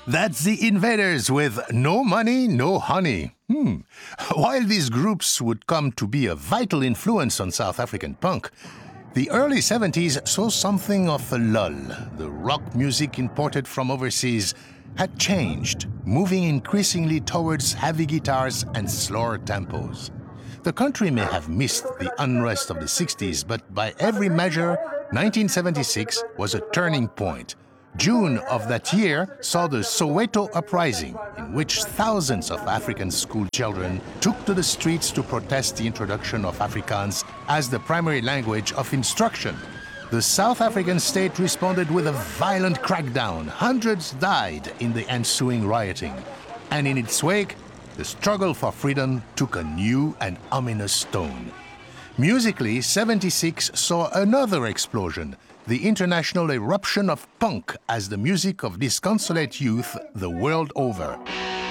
That's the Invaders with No Money, No Honey. While these groups would come to be a vital influence on South African punk, the early 70s saw something of a lull. The rock music imported from overseas had changed, moving increasingly towards heavy guitars and slower tempos. The country may have missed the unrest of the 60s, but by every measure, 1976 was a turning point. June of that year saw the Soweto Uprising, in which thousands of African school children took to the streets to protest the introduction of Afrikaans as the primary language of instruction. The South African state responded with a violent crackdown. Hundreds died in the ensuing rioting. And in its wake, the struggle for freedom took a new and ominous tone. Musically, 76 saw another explosion, the international eruption of punk as the music of disconsolate youth the world over.